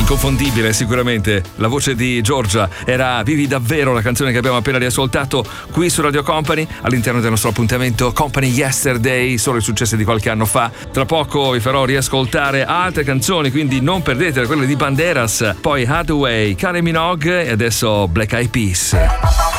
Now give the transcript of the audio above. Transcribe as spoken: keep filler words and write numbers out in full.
inconfondibile sicuramente. La voce di Giorgia era Vivi davvero, la canzone che abbiamo appena riascoltato qui su Radio Company all'interno del nostro appuntamento Company Yesterday, solo i successi di qualche anno fa. Tra poco vi farò riascoltare altre canzoni, quindi non perdete quelle di Banderas, poi Hathaway, Kylie Minogue e adesso Black Eyed Peas.